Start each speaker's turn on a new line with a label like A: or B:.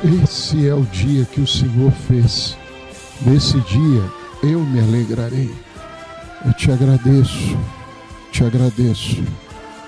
A: Esse é o dia que o Senhor fez. Nesse dia eu me alegrarei. Eu te agradeço, te agradeço.